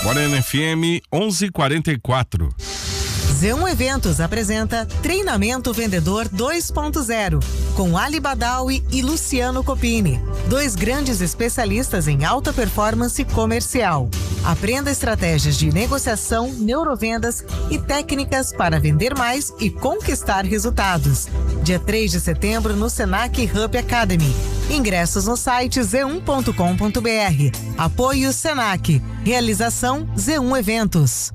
Morena FM 11:44. Z1 Eventos apresenta Treinamento Vendedor 2.0 com Ali Badawi e Luciano Copini, dois grandes especialistas em alta performance comercial. Aprenda estratégias de negociação, neurovendas e técnicas para vender mais e conquistar resultados. Dia 3 de setembro no Senac Hub Academy. Ingressos no site z1.com.br. Apoio Senac. Realização Z1 Eventos.